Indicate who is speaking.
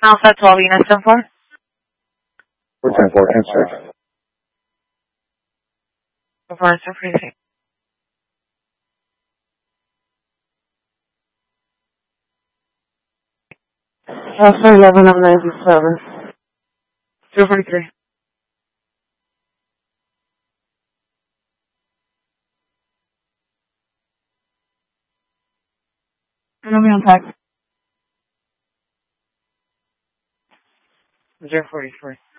Speaker 1: Alpha 12 units 10-4.
Speaker 2: 410-4, answer.
Speaker 1: 4 answer, freezing.
Speaker 3: Alpha 11 of 97.
Speaker 1: 243.
Speaker 3: Enemy on tax.
Speaker 1: 044.